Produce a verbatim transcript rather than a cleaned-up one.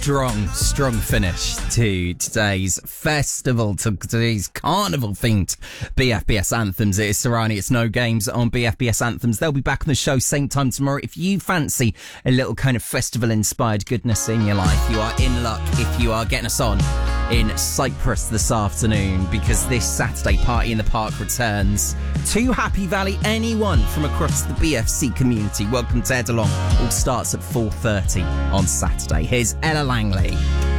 strong, strong finish to today's festival, to today's carnival-themed B F B S Anthems. It is Serrani, it's No Games on B F B S Anthems. They'll be back on the show same time tomorrow. If you fancy a little kind of festival-inspired goodness in your life, you are in luck if you are getting us on in Cyprus this afternoon, because this Saturday Party in the Park returns to Happy Valley. Anyone from across the B F C community, welcome to head along. All starts at four thirty on Saturday. Here's Ella Langley.